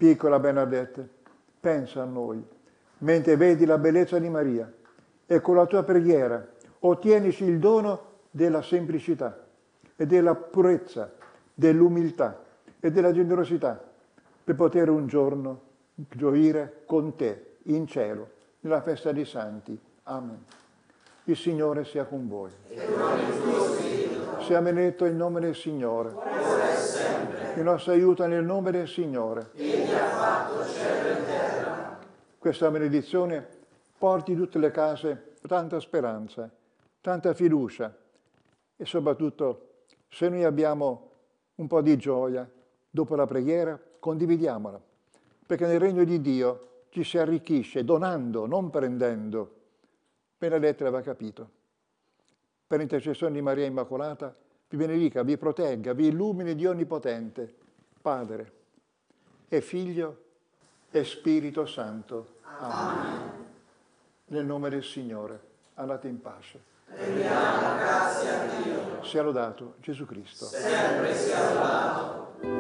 Piccola Bernadette, pensa a noi, mentre vedi la bellezza di Maria, e con la tua preghiera ottienici il dono della semplicità e della purezza, dell'umiltà e della generosità, per poter un giorno gioire con te in cielo, nella festa dei santi. Amen. Il Signore sia con voi. Sia benedetto il nome del Signore. Ora e sempre. Il nostro aiuto nel nome del Signore. Egli ha fatto cielo e terra. Questa benedizione porti in tutte le case tanta speranza, tanta fiducia e soprattutto, se noi abbiamo un po' di gioia dopo la preghiera, condividiamola, perché nel regno di Dio ci si arricchisce donando, non prendendo. Benedetta aveva capito. Per intercessione di Maria Immacolata, vi benedica, vi protegga, vi illumini Dio Onnipotente, Padre e Figlio e Spirito Santo. Amen. Nel nome del Signore, andate in pace. Rendiamo grazie a Dio. Sia lodato Gesù Cristo. Sempre sia lodato.